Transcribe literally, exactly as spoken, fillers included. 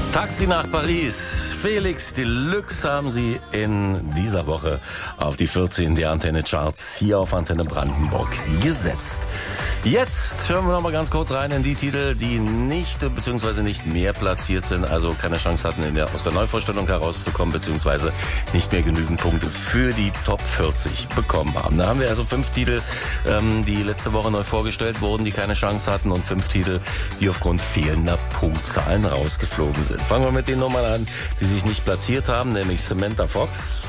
Taxi nach Paris. Felix Deluxe haben Sie in dieser Woche auf die vierzehn der Antenne Charts hier auf Antenne Brandenburg gesetzt. Jetzt hören wir noch mal ganz kurz rein in die Titel, die nicht bzw. nicht mehr platziert sind, also keine Chance hatten, in der, aus der Neuvorstellung herauszukommen bzw. nicht mehr genügend Punkte für die Top vierzig bekommen haben. Da haben wir also fünf Titel, ähm, die letzte Woche neu vorgestellt wurden, die keine Chance hatten, und fünf Titel, die aufgrund fehlender Punktzahlen rausgeflogen sind. Fangen wir mit den Nummern an, die sich nicht platziert haben, nämlich Samantha Fox,